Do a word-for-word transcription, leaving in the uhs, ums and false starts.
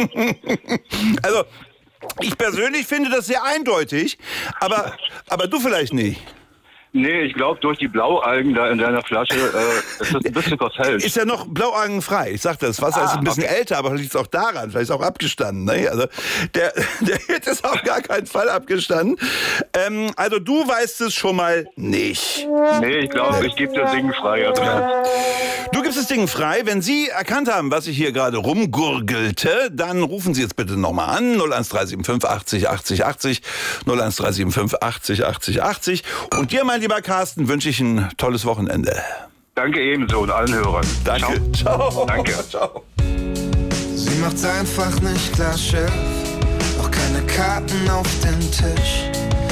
Also, ich persönlich finde das sehr eindeutig, aber, aber du vielleicht nicht. Nee, ich glaube, durch die Blaualgen da in deiner Flasche äh, ist das ein bisschen verfälscht. Ist ja noch blaualgenfrei. Ich sagte, das Wasser ah, ist ein bisschen okay. älter, aber vielleicht liegt es auch daran. Vielleicht ist es auch abgestanden. Ne? Also der, der Hit ist auf gar keinen Fall abgestanden. Ähm, also du weißt es schon mal nicht. Nee, ich glaube, nee. ich gebe das Ding frei. Also. Ja. Du gibst das Ding frei. Wenn Sie erkannt haben, was ich hier gerade rumgurgelte, dann rufen Sie jetzt bitte nochmal an. null eins drei sieben fünf achtzig achtzig achtzig. null eins drei sieben fünf achtzig achtzig achtzig. Und dir, mein lieber Carsten, wünsche ich ein tolles Wochenende. Danke ebenso und allen Hörern. Danke. Ciao. Ciao. Danke. Ciao. Sie macht's einfach nicht klar, Chef. Auch keine Karten auf dem Tisch.